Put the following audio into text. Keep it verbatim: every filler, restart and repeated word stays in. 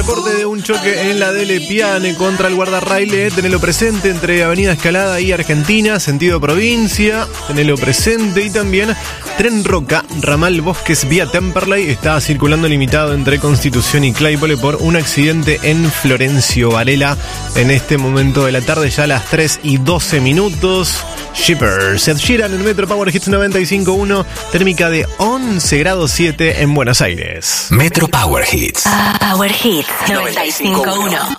reporte de un choque en la Dele Piane contra el guardarraile. Tenelo presente entre Avenida Escalada y Argentina, sentido provincia. Tenelo presente y también Tren Roca, ramal Bosques vía Temperley. Está circulando limitado entre Constitución y Claypole por un accidente en Florencio Varela. En este momento de la tarde, ya a las tres y doce minutos. Shippers, Ed Sheeran en Metro Power Hits noventa y cinco punto uno, térmica de once grados siete en Buenos Aires. Metro Power Hits. Power Hits noventa y cinco punto uno.